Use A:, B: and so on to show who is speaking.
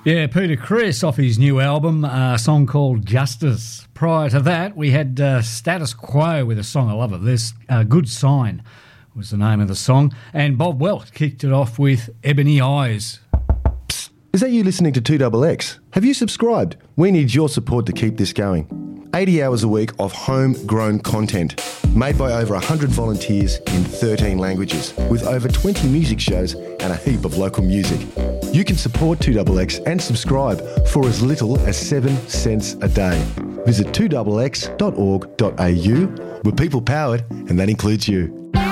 A: Yeah, Peter Criss off his new album, a song called Justice. Prior to that, we had Status Quo with a song, I love it. This Good Sign was the name of the song. And Bob Welt kicked it off with Ebony Eyes.
B: Psst, is that you listening to 2XX? Have you subscribed? We need your support to keep this going. 80 hours a week of homegrown content, made by over 100 volunteers in 13 languages, with over 20 music shows and a heap of local music. You can support 2XX and subscribe for as little as 7 cents a day. Visit 2xx.org.au. We're people powered, and that includes you.